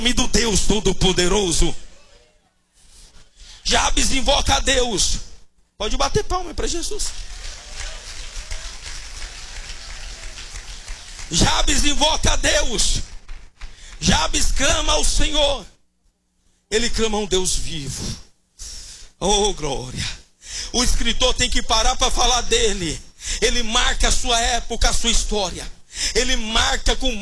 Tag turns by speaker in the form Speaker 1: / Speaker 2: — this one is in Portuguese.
Speaker 1: nome do Deus Todo-Poderoso. Jabes invoca a Deus. Pode bater palma para Jesus. Jabes invoca a Deus. Jabes clama ao Senhor. Ele clama a um Deus vivo. Oh, glória. O escritor tem que parar para falar dele. Ele marca a sua época, a sua história. Ele marca com